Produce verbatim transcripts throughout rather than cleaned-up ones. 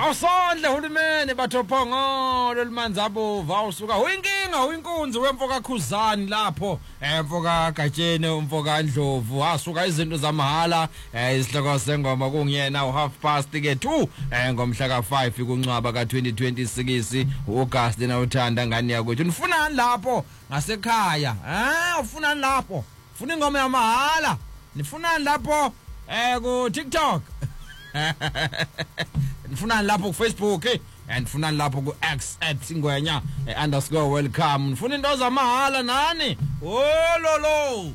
Awusondle hulumeni bathophongo lelimanzabo vawusuka uyinkinga uyinkunzi wemfoka Khuzani lapho emfoka Gatsheni umfoka Ndlovu asuka izinto zamahala isihloko sengoma kungiyena u half past ke two ngomhla ka five kuncwaba ka twenty twenty-six uAugust na uthanda ngani yakwethu nifunani lapho ngasekhaya eh ufunani lapho ufuna ingoma yamahala nifunani lapho eh ku TikTok nifunani lapho ku Facebook and nifunani lapho ku X at Singwenya underscore welcome nifuna into zamahala nani ololo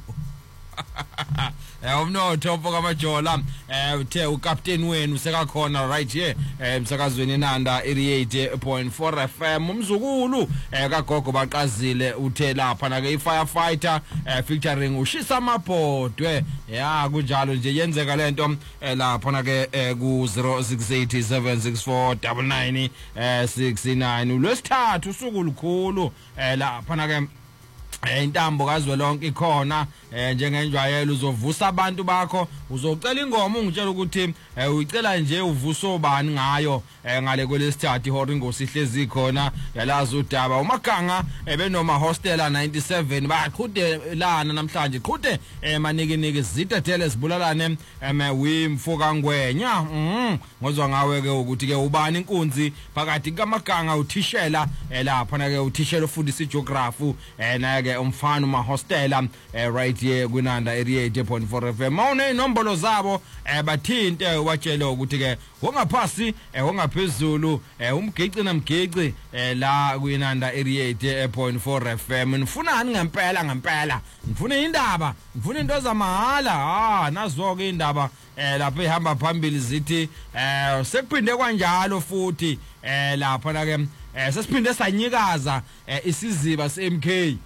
eh umnotho mfoka majola eh uthe ucaptain wenu sekakhona right here emsakazweni Nanda eighty-eight point four F M umzukulu eh kagogo baqazile uthe lapha na ke ifirefighter featuring ushisa mabhodwe ya kunjalo nje yenzeka lento lapha na ke ku zero six eight seven six four nine nine six nine ulwesithathu usuku lukhulu lapha na ke intambo kazwelonke ikhona njengenjwayelo uzovusa abantu bakho uzocela ingoma ungitshela ukuthi uyicela nje uvuso bani ngayo ngale kwelesithathu ihori ngosihlezi khona yalazi udaba umaganga ebenoma hostela ninety-seven baqhudelana namhlanje qhude emaniki niki zitethele sibulalane wimfoka Ngwenya mhm ngozwa ngawe ke ukuthi ke ubani inkunzi phakathi kamaganga uthishela lapha na ke uthishela ufundisa geography na ke umfana uma hostela right here kunanda eighty-eight point four F M awune inombolo zabo bathinte watshela ukuthi ke wongaphasi wongaphezulu umgeci namgeci la kunanda eighty-eight point four F M nifunani ngempela ngempela nifuna indaba nifuna into zamahala ah nazo ke indaba lapha ehamba phambili zithi sekuphinde kanjalo futhi lapha na ke sesiphinde sanyikaza isiziba se-M K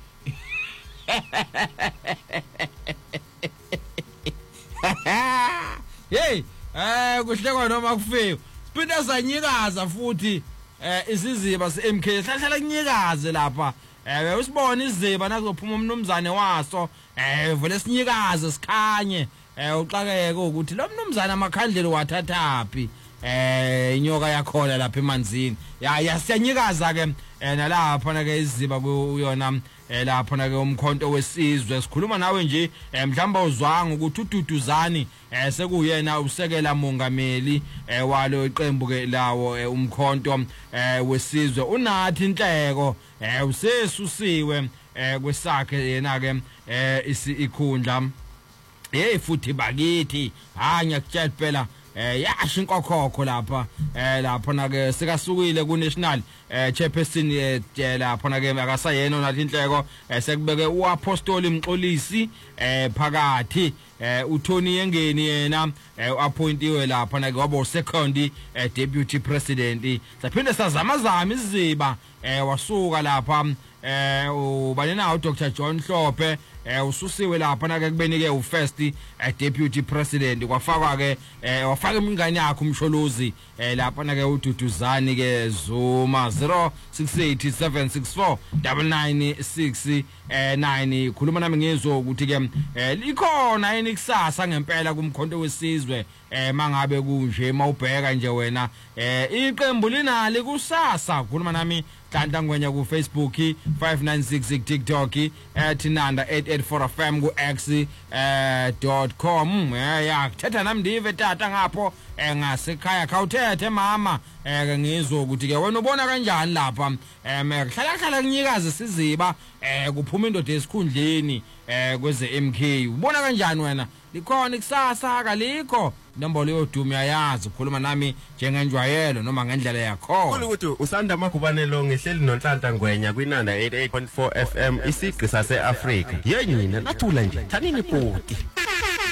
hey eh kuhlekwa noma kufike siphinde sanyikaza futhi isiziba se-M K hlahlala kunyikaze lapha eh usibona iziba nakuzophuma umnumzane waso eh vele sinyikaze sikhanye eh uxakeke ukuthi lo mnumzane amakhandlela wathathaphi eh inyoka yakhona lapha emanzini ya yasiyanyikaza ke nalapha na ke iziba kuyona lapha na ke umkhonto wesizwe sikhuluma nawe nje mhlamba uzwanga ukuthi uDuduzani sekuyena usekela mongameli walo iqembu ke lawo umkhonto wesizwe unathi inhleko usesusiwe kwesakhe yena ke ikhundla hey futhi bakithi hanya kutshela phela eh yasho inkokhokho lapha eh lapha na ke sikasukile ku national eh chairperson eh lapha na ke akasayena nathi inhleko sekubeke uapostoli Mxolisi eh phakathi eh uThoni Yengeni yena uappointiwe lapha na ke wabo second deputy president saphinde sazamazama iziba eh wasuka lapha eh ubanena uDr John Hlophe eh ususiwe lapha na ke kubeni ke ufirst deputy president kwafakwa ke wafaka imingane yakhe umsholozi lapha na ke uDuduzani ke Zuma zero six eight seven six four nine nine six nine khuluma nami ngizwe ukuthi ke likhona yini kusasa ngempela kumkhonto wesizwe eh mangabe kunje mawubheka nje wena eh iqembu linali kusasa khuluma nami Hlanhla Ngwenya ku Facebook five nine six ku TikTok at Nanda eight eight four F M ku X dot com ya kuthetha nami ndive tata ngapho ngasekhaya khawuthethe mama eh ngizwe ukuthi ke wena ubona kanjani lapha em hlala hlala kunyikaze siziba eh kuphuma indoda esikhundleni eh kweze M K ubona kanjani wena likhona ikusasa kalikho nombolo yodumi yayazi ukukhuluma nami njengenjwayelo noma ngendlela yakho ukuthi usanda makubanelo ngehleli noNhlanhla Ngwenya kwinanda eighty-eight point four F M isigqi sase Africa yenina nathula nje thanini poti